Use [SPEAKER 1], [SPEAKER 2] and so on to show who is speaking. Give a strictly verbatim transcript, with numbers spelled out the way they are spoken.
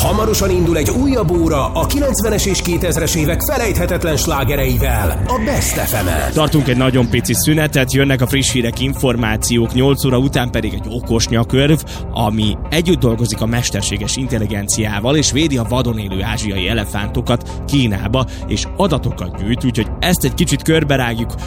[SPEAKER 1] Hamarosan indul egy újabb óra a kilencvenes és kétezres évek felejthetetlen slágereivel, a Best ef emen.
[SPEAKER 2] Tartunk egy nagyon pici szünetet, jönnek a friss hírek, információk, nyolc óra után pedig egy okos nyakörv, ami együtt dolgozik a mesterséges intelligenciával, és védi a vadon élő ázsiai elefántokat Kínába, és adatokat gyűjt, úgyhogy ezt egy kicsit körberágjuk,